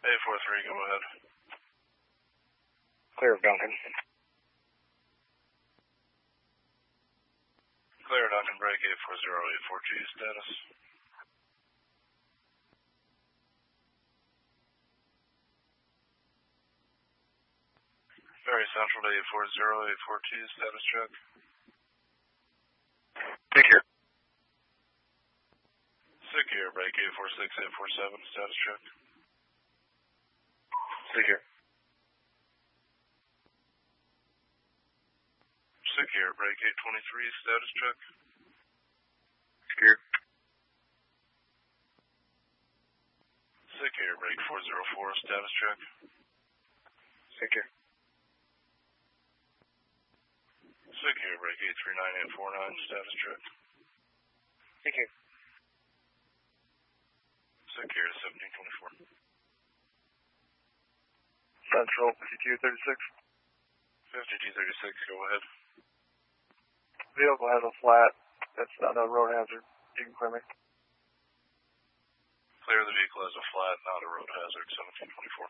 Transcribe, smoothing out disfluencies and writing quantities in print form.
A43, go ahead. Clear of Duncan. Clear Duncan, break 840, 84G status. Ferry Central to 840, 84T, status check. Secure. Secure, break 846, 847, status check. Secure. Secure, break 823, status check. Secure. Secure, break 404, status check. Secure. Secure, break 839849, status check. Secure. Secure, 1724. Central 5236. 5236, go ahead. Vehicle has a flat. That's not a road hazard. You can clear me. Clear the vehicle as a flat, not a road hazard, 1724.